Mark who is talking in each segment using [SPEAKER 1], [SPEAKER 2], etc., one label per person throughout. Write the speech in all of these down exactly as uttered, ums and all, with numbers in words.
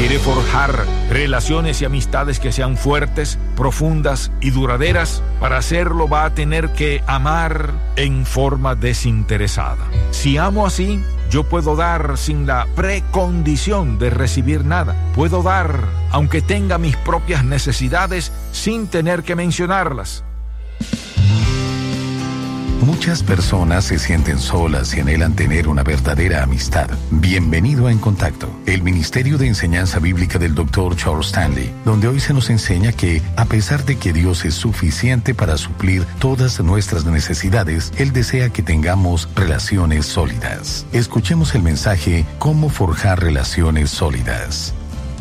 [SPEAKER 1] ¿Quiere forjar relaciones y amistades que sean fuertes, profundas y duraderas? Para hacerlo va a tener que amar en forma desinteresada. Si amo así, yo puedo dar sin la precondición de recibir nada. Puedo dar, aunque tenga mis propias necesidades, sin tener que mencionarlas.
[SPEAKER 2] Muchas personas se sienten solas y anhelan tener una verdadera amistad. Bienvenido a En Contacto, el Ministerio de Enseñanza Bíblica del doctor Charles Stanley, donde hoy se nos enseña que, a pesar de que Dios es suficiente para suplir todas nuestras necesidades, Él desea que tengamos relaciones sólidas. Escuchemos el mensaje Cómo forjar relaciones sólidas.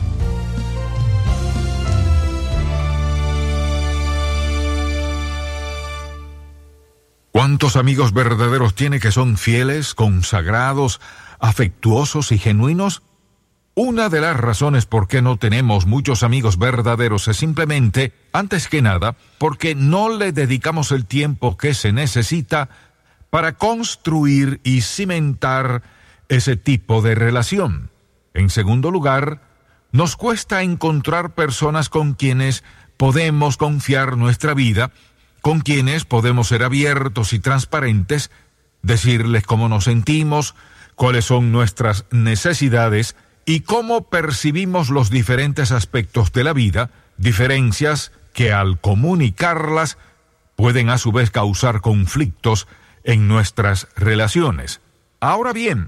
[SPEAKER 1] ¿Cuántos amigos verdaderos tiene que son fieles, consagrados, afectuosos y genuinos? Una de las razones por qué no tenemos muchos amigos verdaderos es simplemente, antes que nada, porque no le dedicamos el tiempo que se necesita para construir y cimentar ese tipo de relación. En segundo lugar, nos cuesta encontrar personas con quienes podemos confiar nuestra vida, con quienes podemos ser abiertos y transparentes, decirles cómo nos sentimos, cuáles son nuestras necesidades y cómo percibimos los diferentes aspectos de la vida, diferencias que al comunicarlas pueden a su vez causar conflictos en nuestras relaciones. Ahora bien,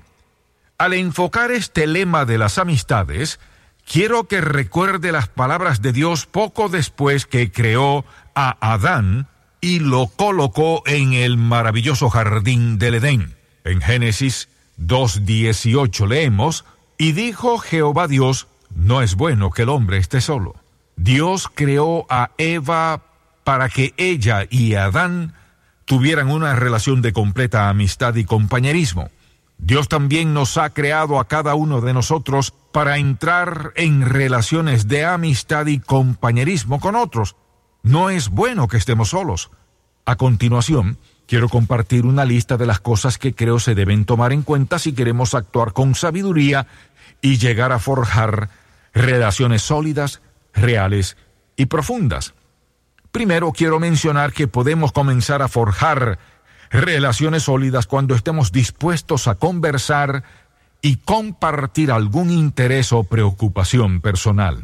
[SPEAKER 1] al enfocar este lema de las amistades, quiero que recuerde las palabras de Dios poco después que creó a Adán y lo colocó en el maravilloso jardín del Edén. En Génesis dos dieciocho leemos: y dijo Jehová Dios, no es bueno que el hombre esté solo. Dios creó a Eva para que ella y Adán tuvieran una relación de completa amistad y compañerismo. Dios también nos ha creado a cada uno de nosotros para entrar en relaciones de amistad y compañerismo con otros. No es bueno que estemos solos. A continuación, quiero compartir una lista de las cosas que creo se deben tomar en cuenta si queremos actuar con sabiduría y llegar a forjar relaciones sólidas, reales y profundas. Primero, quiero mencionar que podemos comenzar a forjar relaciones sólidas cuando estemos dispuestos a conversar y compartir algún interés o preocupación personal.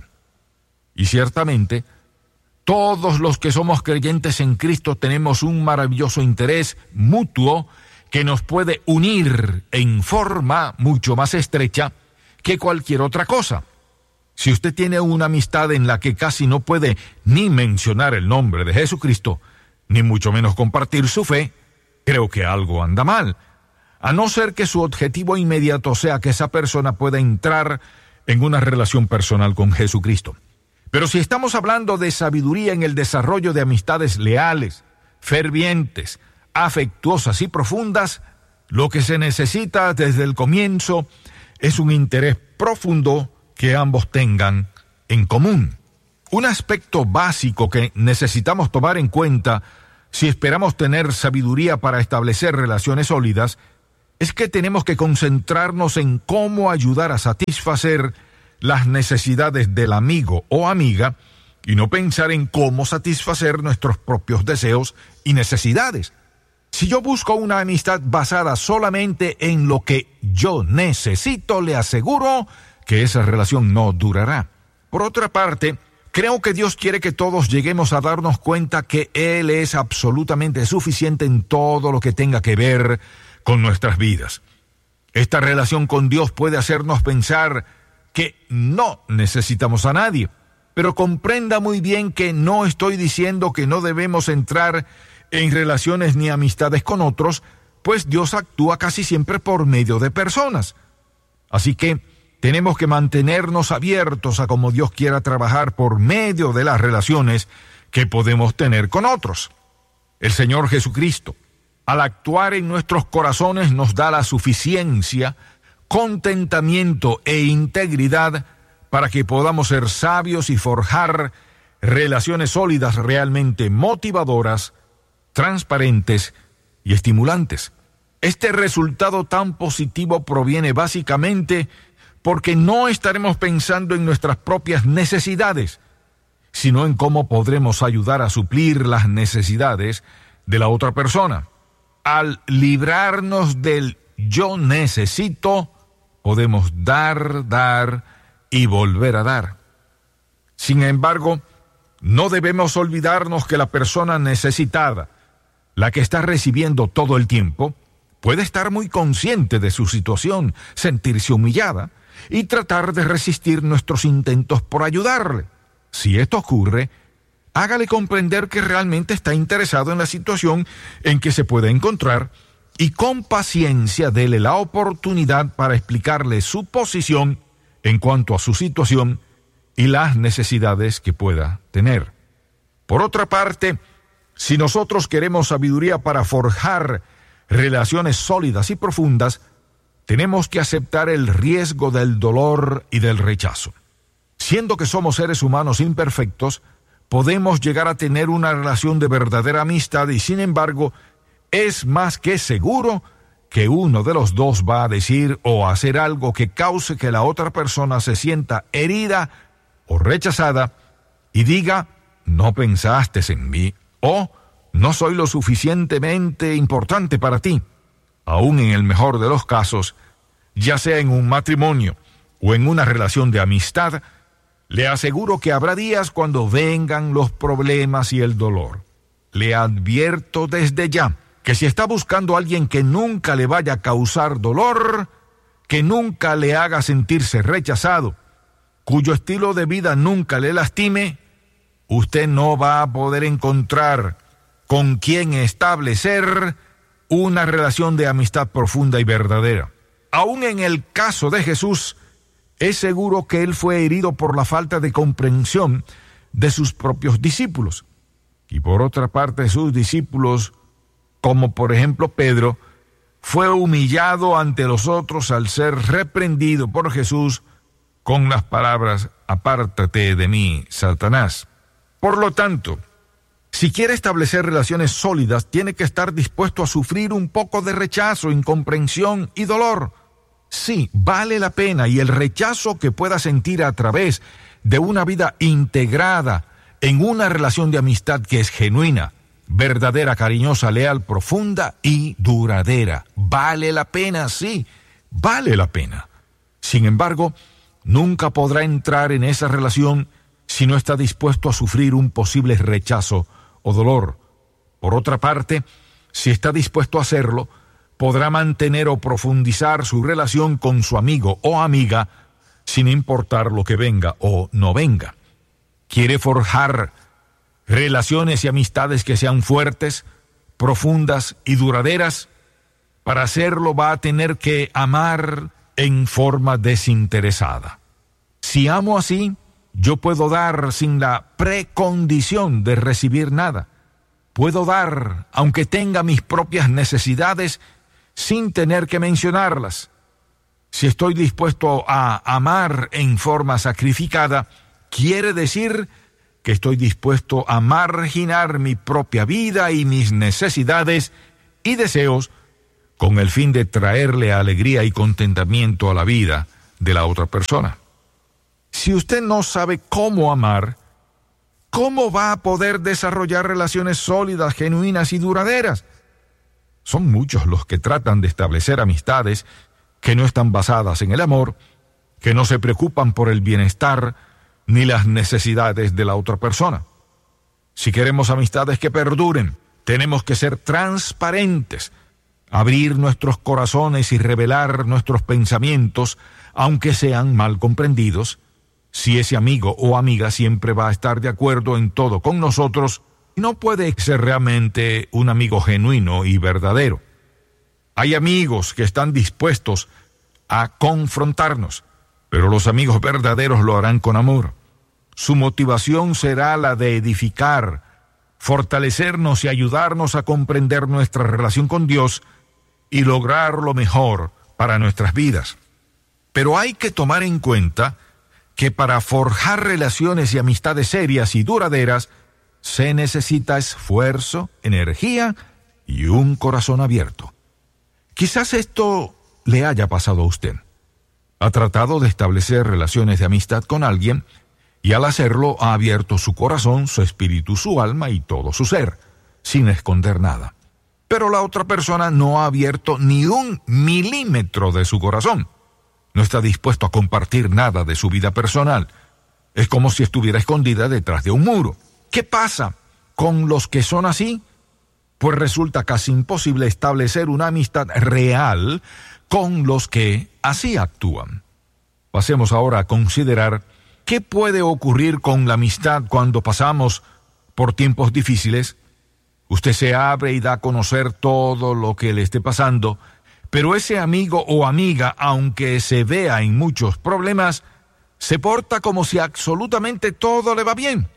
[SPEAKER 1] Y ciertamente, todos los que somos creyentes en Cristo tenemos un maravilloso interés mutuo que nos puede unir en forma mucho más estrecha que cualquier otra cosa. Si usted tiene una amistad en la que casi no puede ni mencionar el nombre de Jesucristo, ni mucho menos compartir su fe, creo que algo anda mal, a no ser que su objetivo inmediato sea que esa persona pueda entrar en una relación personal con Jesucristo. Pero si estamos hablando de sabiduría en el desarrollo de amistades leales, fervientes, afectuosas y profundas, lo que se necesita desde el comienzo es un interés profundo que ambos tengan en común. Un aspecto básico que necesitamos tomar en cuenta si esperamos tener sabiduría para establecer relaciones sólidas es que tenemos que concentrarnos en cómo ayudar a satisfacer las necesidades del amigo o amiga y no pensar en cómo satisfacer nuestros propios deseos y necesidades. Si yo busco una amistad basada solamente en lo que yo necesito, le aseguro que esa relación no durará. Por otra parte, creo que Dios quiere que todos lleguemos a darnos cuenta que Él es absolutamente suficiente en todo lo que tenga que ver con nuestras vidas. Esta relación con Dios puede hacernos pensar que no necesitamos a nadie, pero comprenda muy bien que no estoy diciendo que no debemos entrar en relaciones ni amistades con otros, pues Dios actúa casi siempre por medio de personas. Así que tenemos que mantenernos abiertos a cómo Dios quiera trabajar por medio de las relaciones que podemos tener con otros. El Señor Jesucristo, al actuar en nuestros corazones, nos da la suficiencia, contentamiento e integridad para que podamos ser sabios y forjar relaciones sólidas realmente motivadoras, transparentes y estimulantes. Este resultado tan positivo proviene básicamente porque no estaremos pensando en nuestras propias necesidades, sino en cómo podremos ayudar a suplir las necesidades de la otra persona. Al librarnos del yo necesito, podemos dar, dar y volver a dar. Sin embargo, no debemos olvidarnos que la persona necesitada, la que está recibiendo todo el tiempo, puede estar muy consciente de su situación, sentirse humillada y tratar de resistir nuestros intentos por ayudarle. Si esto ocurre, hágale comprender que realmente está interesado en la situación en que se puede encontrar y con paciencia dele la oportunidad para explicarle su posición en cuanto a su situación y las necesidades que pueda tener. Por otra parte, si nosotros queremos sabiduría para forjar relaciones sólidas y profundas, tenemos que aceptar el riesgo del dolor y del rechazo. Siendo que somos seres humanos imperfectos, podemos llegar a tener una relación de verdadera amistad y, sin embargo, es más que seguro que uno de los dos va a decir o hacer algo que cause que la otra persona se sienta herida o rechazada y diga, no pensaste en mí, o no soy lo suficientemente importante para ti. Aún en el mejor de los casos, ya sea en un matrimonio o en una relación de amistad, le aseguro que habrá días cuando vengan los problemas y el dolor. Le advierto desde ya que si está buscando a alguien que nunca le vaya a causar dolor, que nunca le haga sentirse rechazado, cuyo estilo de vida nunca le lastime, usted no va a poder encontrar con quien establecer una relación de amistad profunda y verdadera. Aún en el caso de Jesús, es seguro que él fue herido por la falta de comprensión de sus propios discípulos. Y por otra parte, sus discípulos, como por ejemplo Pedro, fue humillado ante los otros al ser reprendido por Jesús con las palabras, apártate de mí, Satanás. Por lo tanto, si quiere establecer relaciones sólidas, tiene que estar dispuesto a sufrir un poco de rechazo, incomprensión y dolor. Sí, vale la pena, y el rechazo que pueda sentir a través de una vida integrada en una relación de amistad que es genuina, verdadera, cariñosa, leal, profunda y duradera. Vale la pena, sí, vale la pena. Sin embargo, nunca podrá entrar en esa relación si no está dispuesto a sufrir un posible rechazo o dolor. Por otra parte, si está dispuesto a hacerlo, podrá mantener o profundizar su relación con su amigo o amiga sin importar lo que venga o no venga. ¿Quiere forjar relaciones y amistades que sean fuertes, profundas y duraderas? Para hacerlo va a tener que amar en forma desinteresada. Si amo así, yo puedo dar sin la precondición de recibir nada. Puedo dar, aunque tenga mis propias necesidades, sin tener que mencionarlas. Si estoy dispuesto a amar en forma sacrificada, quiere decir que estoy dispuesto a marginar mi propia vida y mis necesidades y deseos con el fin de traerle alegría y contentamiento a la vida de la otra persona. Si usted no sabe cómo amar, ¿cómo va a poder desarrollar relaciones sólidas, genuinas y duraderas? Son muchos los que tratan de establecer amistades que no están basadas en el amor, que no se preocupan por el bienestar ni las necesidades de la otra persona. Si queremos amistades que perduren, tenemos que ser transparentes, abrir nuestros corazones y revelar nuestros pensamientos, aunque sean mal comprendidos. Si ese amigo o amiga siempre va a estar de acuerdo en todo con nosotros, no puede ser realmente un amigo genuino y verdadero. Hay amigos que están dispuestos a confrontarnos, pero los amigos verdaderos lo harán con amor. Su motivación será la de edificar, fortalecernos y ayudarnos a comprender nuestra relación con Dios y lograr lo mejor para nuestras vidas. Pero hay que tomar en cuenta que para forjar relaciones y amistades serias y duraderas se necesita esfuerzo, energía y un corazón abierto. Quizás esto le haya pasado a usted. Ha tratado de establecer relaciones de amistad con alguien y al hacerlo ha abierto su corazón, su espíritu, su alma y todo su ser, sin esconder nada. Pero la otra persona no ha abierto ni un milímetro de su corazón. No está dispuesto a compartir nada de su vida personal. Es como si estuviera escondida detrás de un muro. ¿Qué pasa con los que son así? Pues resulta casi imposible establecer una amistad real con los que así actúan. Pasemos ahora a considerar qué puede ocurrir con la amistad cuando pasamos por tiempos difíciles. Usted se abre y da a conocer todo lo que le esté pasando, pero ese amigo o amiga, aunque se vea en muchos problemas, se porta como si absolutamente todo le va bien.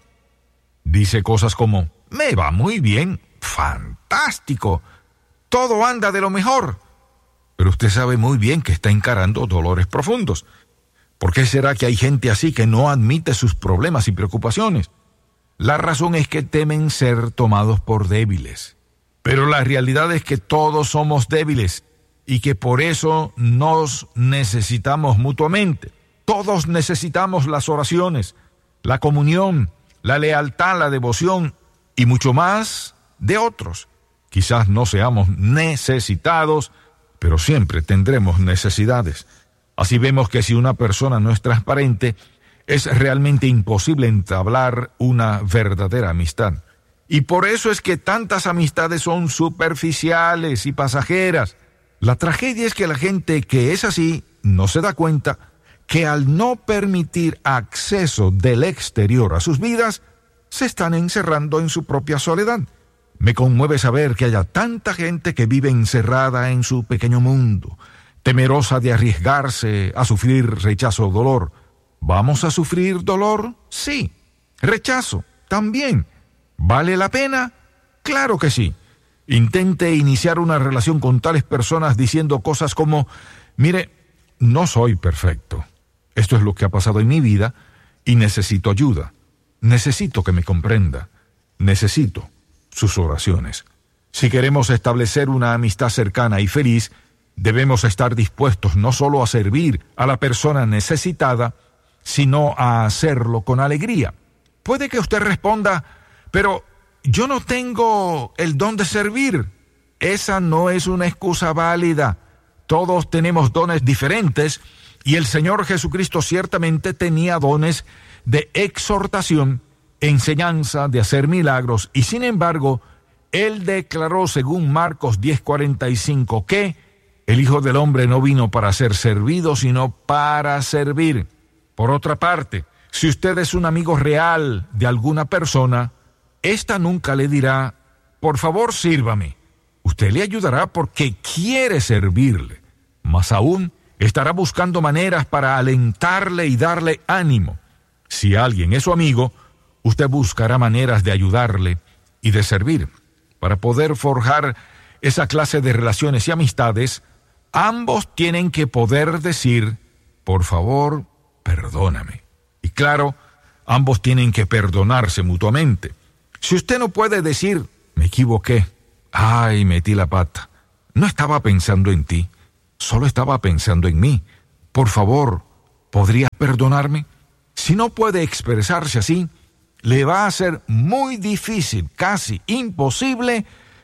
[SPEAKER 1] Dice cosas como, me va muy bien, fantástico, todo anda de lo mejor. Pero usted sabe muy bien que está encarando dolores profundos. ¿Por qué será que hay gente así que no admite sus problemas y preocupaciones? La razón es que temen ser tomados por débiles. Pero la realidad es que todos somos débiles y que por eso nos necesitamos mutuamente. Todos necesitamos las oraciones, la comunión, la lealtad, la devoción y mucho más de otros. Quizás no seamos necesitados, pero siempre tendremos necesidades. Así vemos que si una persona no es transparente, es realmente imposible entablar una verdadera amistad. Y por eso es que tantas amistades son superficiales y pasajeras. La tragedia es que la gente que es así no se da cuenta que al no permitir acceso del exterior a sus vidas, se están encerrando en su propia soledad. Me conmueve saber que haya tanta gente que vive encerrada en su pequeño mundo, temerosa de arriesgarse a sufrir rechazo o dolor. ¿Vamos a sufrir dolor? Sí. ¿Rechazo? También. ¿Vale la pena? Claro que sí. Intente iniciar una relación con tales personas diciendo cosas como, mire, no soy perfecto. Esto es lo que ha pasado en mi vida y necesito ayuda. Necesito que me comprenda. Necesito sus oraciones. Si queremos establecer una amistad cercana y feliz, debemos estar dispuestos no solo a servir a la persona necesitada, sino a hacerlo con alegría. Puede que usted responda, pero yo no tengo el don de servir. Esa no es una excusa válida. Todos tenemos dones diferentes y el Señor Jesucristo ciertamente tenía dones de exhortación, enseñanza, de hacer milagros, y sin embargo, Él declaró según Marcos diez cuarenta y cinco que el Hijo del Hombre no vino para ser servido, sino para servir. Por otra parte, si usted es un amigo real de alguna persona, ésta nunca le dirá, por favor sírvame. Usted le ayudará porque quiere servirle. Más aún, estará buscando maneras para alentarle y darle ánimo. Si alguien es su amigo, usted buscará maneras de ayudarle y de servir. Para poder forjar esa clase de relaciones y amistades, ambos tienen que poder decir, por favor, perdóname. Y claro, ambos tienen que perdonarse mutuamente. Si usted no puede decir, me equivoqué, ay, metí la pata, no estaba pensando en ti, solo estaba pensando en mí, por favor, ¿podrías perdonarme? Si no puede expresarse así, le va a ser muy difícil, casi imposible,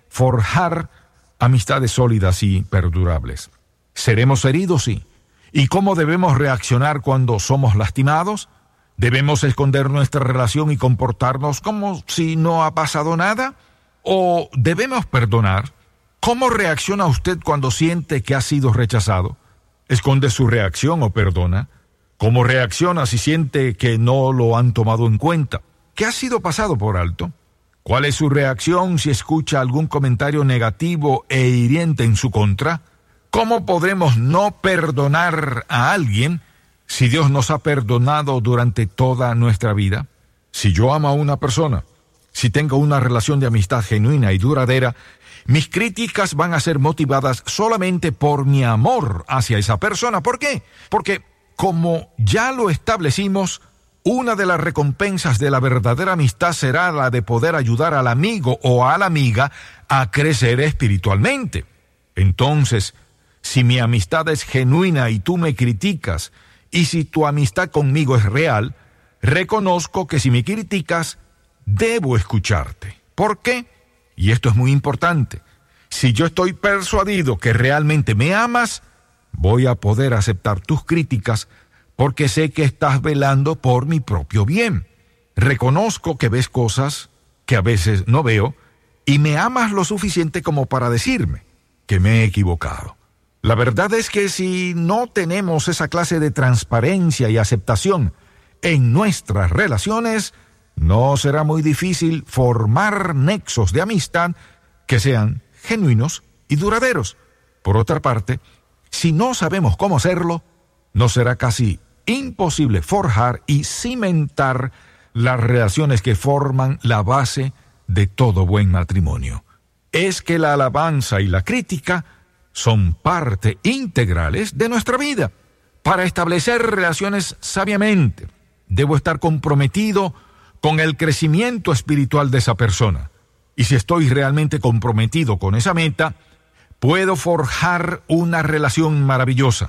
[SPEAKER 1] forjar amistades sólidas y perdurables. ¿Seremos heridos? Sí. ¿Y cómo debemos reaccionar cuando somos lastimados? ¿Debemos esconder nuestra relación y comportarnos como si no ha pasado nada? ¿O debemos perdonar? ¿Cómo reacciona usted cuando siente que ha sido rechazado? ¿Esconde su reacción o perdona? ¿Cómo reacciona si siente que no lo han tomado en cuenta? ¿Qué ha sido pasado por alto? ¿Cuál es su reacción si escucha algún comentario negativo e hiriente en su contra? ¿Cómo podemos no perdonar a alguien si Dios nos ha perdonado durante toda nuestra vida? Si yo amo a una persona, si tengo una relación de amistad genuina y duradera, mis críticas van a ser motivadas solamente por mi amor hacia esa persona. ¿Por qué? Porque, como ya lo establecimos, una de las recompensas de la verdadera amistad será la de poder ayudar al amigo o a la amiga a crecer espiritualmente. Entonces, Si mi amistad es genuina y tú me criticas, y si tu amistad conmigo es real, reconozco que si me criticas, debo escucharte. ¿Por qué? Y esto es muy importante. Si yo estoy persuadido que realmente me amas, voy a poder aceptar tus críticas porque sé que estás velando por mi propio bien. Reconozco que ves cosas que a veces no veo y me amas lo suficiente como para decirme que me he equivocado. La verdad es que si no tenemos esa clase de transparencia y aceptación en nuestras relaciones, no será muy difícil formar nexos de amistad que sean genuinos y duraderos. Por otra parte, si no sabemos cómo hacerlo, nos será casi imposible forjar y cimentar las relaciones que forman la base de todo buen matrimonio. Es que la alabanza y la crítica son parte integrales de nuestra vida. Para establecer relaciones sabiamente, debo estar comprometido con el crecimiento espiritual de esa persona. Y si estoy realmente comprometido con esa meta, puedo forjar una relación maravillosa.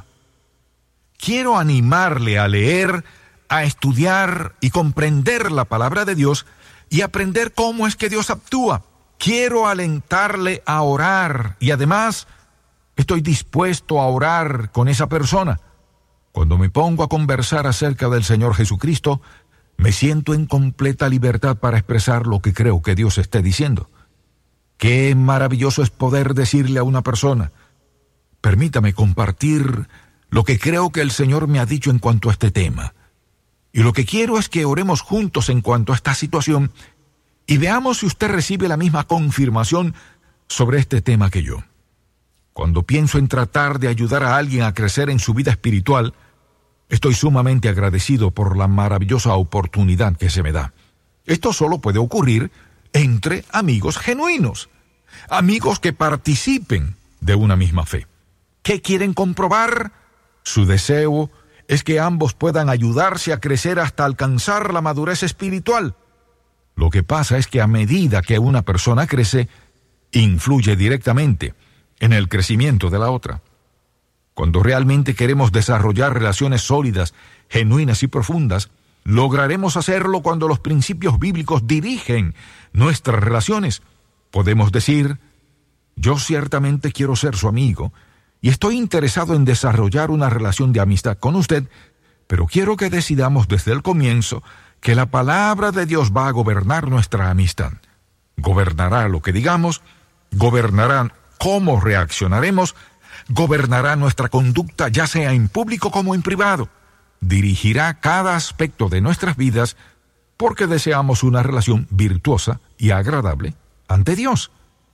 [SPEAKER 1] Quiero animarle a leer, a estudiar y comprender la palabra de Dios y aprender cómo es que Dios actúa. Quiero alentarle a orar y además estoy dispuesto a orar con esa persona. Cuando me pongo a conversar acerca del Señor Jesucristo, me siento en completa libertad para expresar lo que creo que Dios esté diciendo. Qué maravilloso es poder decirle a una persona: permítame compartir lo que creo que el Señor me ha dicho en cuanto a este tema. Y lo que quiero es que oremos juntos en cuanto a esta situación y veamos si usted recibe la misma confirmación sobre este tema que yo. Cuando pienso en tratar de ayudar a alguien a crecer en su vida espiritual, estoy sumamente agradecido por la maravillosa oportunidad que se me da. Esto solo puede ocurrir entre amigos genuinos, amigos que participen de una misma fe. ¿Qué quieren comprobar? Su deseo es que ambos puedan ayudarse a crecer hasta alcanzar la madurez espiritual. Lo que pasa es que a medida que una persona crece, influye directamente en el crecimiento de la otra. Cuando realmente queremos desarrollar relaciones sólidas, genuinas y profundas, lograremos hacerlo cuando los principios bíblicos dirigen nuestras relaciones. Podemos decir: yo ciertamente quiero ser su amigo y estoy interesado en desarrollar una relación de amistad con usted, pero quiero que decidamos desde el comienzo que la palabra de Dios va a gobernar nuestra amistad. Gobernará lo que digamos, gobernará cómo reaccionaremos, gobernará nuestra conducta, ya sea en público como en privado. Dirigirá cada aspecto de nuestras vidas porque deseamos una relación virtuosa y agradable ante Dios.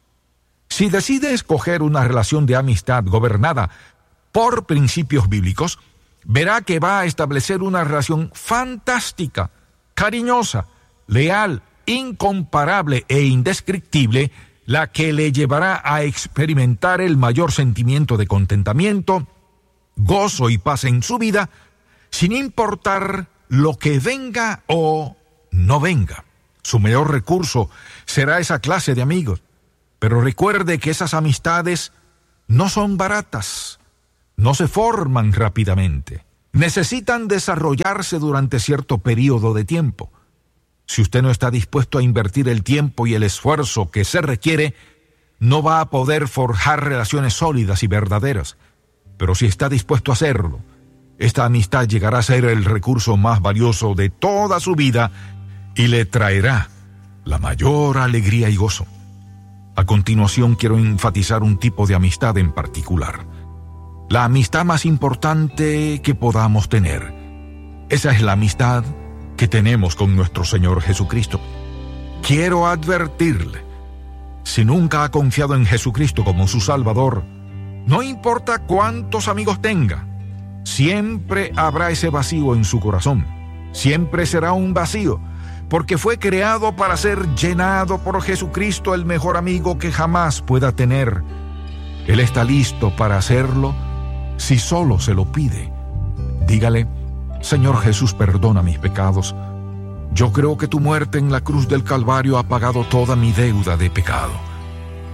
[SPEAKER 1] Si decide escoger una relación de amistad gobernada por principios bíblicos, verá que va a establecer una relación fantástica, cariñosa, leal, incomparable e indescriptible, la que le llevará a experimentar el mayor sentimiento de contentamiento, gozo y paz en su vida, sin importar lo que venga o no venga. Su mayor recurso será esa clase de amigos. Pero recuerde que esas amistades no son baratas, no se forman rápidamente. Necesitan desarrollarse durante cierto periodo de tiempo. Si usted no está dispuesto a invertir el tiempo y el esfuerzo que se requiere, no va a poder forjar relaciones sólidas y verdaderas. Pero si está dispuesto a hacerlo, esta amistad llegará a ser el recurso más valioso de toda su vida y le traerá la mayor alegría y gozo. A continuación quiero enfatizar un tipo de amistad en particular. La amistad más importante que podamos tener. Esa es la amistad que tenemos con nuestro Señor Jesucristo. Quiero advertirle, si nunca ha confiado en Jesucristo como su Salvador, no importa cuántos amigos tenga, siempre habrá ese vacío en su corazón. Siempre será un vacío, porque fue creado para ser llenado por Jesucristo, el mejor amigo que jamás pueda tener. Él está listo para hacerlo si solo se lo pide. Dígale: Señor Jesús, perdona mis pecados. Yo creo que tu muerte en la cruz del Calvario ha pagado toda mi deuda de pecado.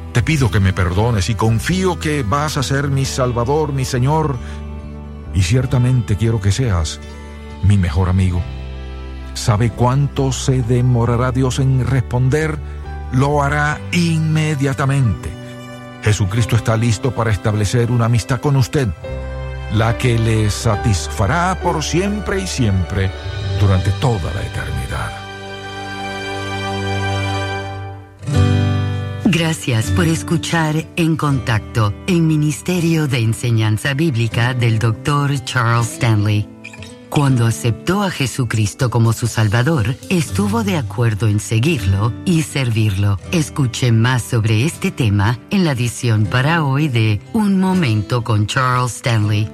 [SPEAKER 1] Te pido que me perdones y confío que vas a ser mi Salvador, mi Señor, y ciertamente quiero que seas mi mejor amigo. ¿Sabe cuánto se demorará Dios en responder? Lo hará inmediatamente. Jesucristo está listo para establecer una amistad con usted, la que le satisfará por siempre y siempre durante toda la eternidad.
[SPEAKER 3] Gracias por escuchar En Contacto, el Ministerio de Enseñanza Bíblica del doctor Charles Stanley. Cuando aceptó a Jesucristo como su Salvador, estuvo de acuerdo en seguirlo y servirlo. Escuche más sobre este tema en la edición para hoy de Un Momento con Charles Stanley.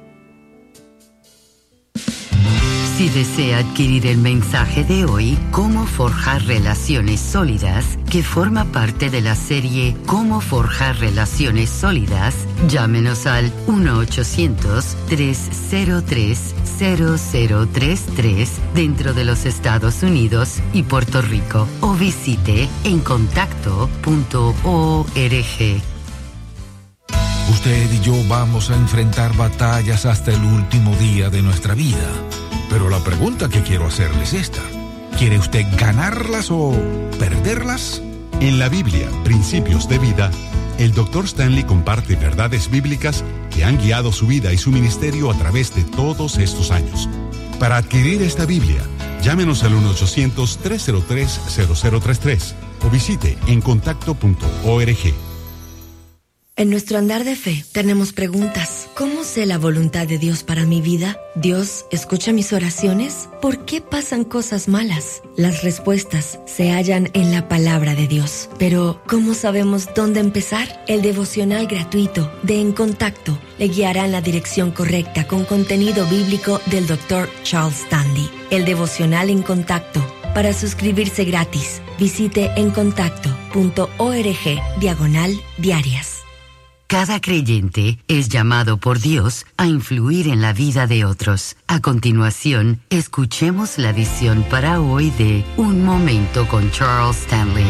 [SPEAKER 3] Si desea adquirir el mensaje de hoy, Cómo forjar relaciones sólidas, que forma parte de la serie Cómo forjar relaciones sólidas, llámenos al uno ochocientos, tres cero tres, cero cero tres tres dentro de los Estados Unidos y Puerto Rico o visite en contacto punto org.
[SPEAKER 1] Usted y yo vamos a enfrentar batallas hasta el último día de nuestra vida. Pero la pregunta que quiero hacerle es esta. ¿Quiere usted ganarlas o perderlas?
[SPEAKER 4] En la Biblia, Principios de Vida, el doctor Stanley comparte verdades bíblicas que han guiado su vida y su ministerio a través de todos estos años. Para adquirir esta Biblia, llámenos al uno ochocientos, tres cero tres, cero cero tres tres o visite en contacto punto org.
[SPEAKER 5] En nuestro andar de fe tenemos preguntas. ¿Cómo sé la voluntad de Dios para mi vida? ¿Dios escucha mis oraciones? ¿Por qué pasan cosas malas? Las respuestas se hallan en la palabra de Dios. Pero, ¿cómo sabemos dónde empezar? El devocional gratuito de En Contacto le guiará en la dirección correcta con contenido bíblico del doctor Charles Stanley. El devocional En Contacto. Para suscribirse gratis, visite en contacto punto org diagonal diarias.
[SPEAKER 3] Cada creyente es llamado por Dios a influir en la vida de otros. A continuación, escuchemos la edición para hoy de Un Momento con Charles Stanley.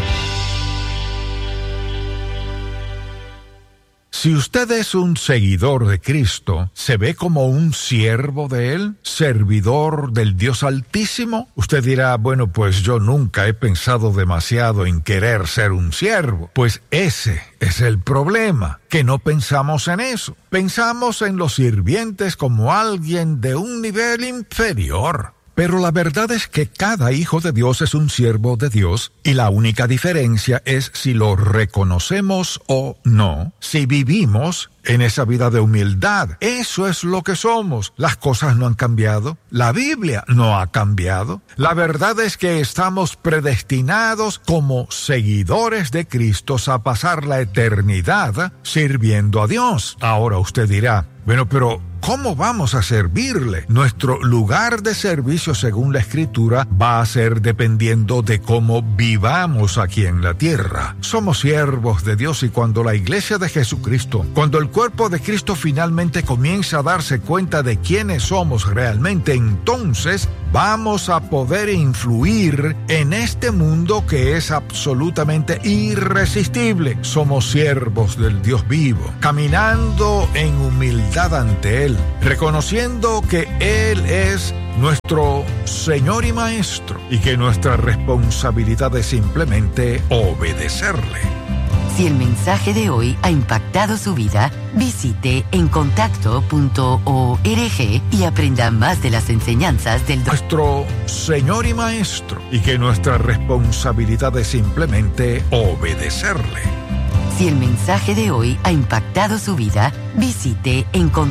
[SPEAKER 1] Si usted es un seguidor de Cristo, ¿se ve como un siervo de Él? ¿Servidor del Dios Altísimo? Usted dirá, bueno, pues yo nunca he pensado demasiado en querer ser un siervo. Pues ese es el problema, que no pensamos en eso. Pensamos en los sirvientes como alguien de un nivel inferior. Pero la verdad es que cada hijo de Dios es un siervo de Dios y la única diferencia es si lo reconocemos o no, si vivimos en esa vida de humildad. Eso es lo que somos. Las cosas no han cambiado. La Biblia no ha cambiado. La verdad es que estamos predestinados como seguidores de Cristo a pasar la eternidad sirviendo a Dios. Ahora usted dirá, bueno, pero ¿cómo vamos a servirle? Nuestro lugar de servicio, según la Escritura, va a ser dependiendo de cómo vivamos aquí en la tierra. Somos siervos de Dios y cuando la Iglesia de Jesucristo, cuando el cuerpo de Cristo finalmente comienza a darse cuenta de quiénes somos realmente, entonces vamos a poder influir en este mundo que es absolutamente irresistible. Somos siervos del Dios vivo, caminando en humildad ante Él, reconociendo que Él es nuestro Señor y Maestro y que nuestra responsabilidad es simplemente obedecerle.
[SPEAKER 3] Si el mensaje de hoy ha impactado su vida, visite en contacto punto org y aprenda más de las enseñanzas del
[SPEAKER 1] nuestro Señor y Maestro y que nuestra responsabilidad es simplemente obedecerle.
[SPEAKER 3] Si el mensaje de hoy ha impactado su vida, visite en contacto